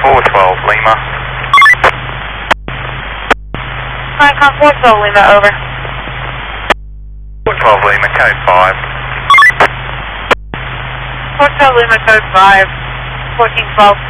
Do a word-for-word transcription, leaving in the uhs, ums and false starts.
four twelve Lima. Viacom four twelve Lima, over. four twelve Lima, code five. four twelve Lima, code five. fourteen twelve.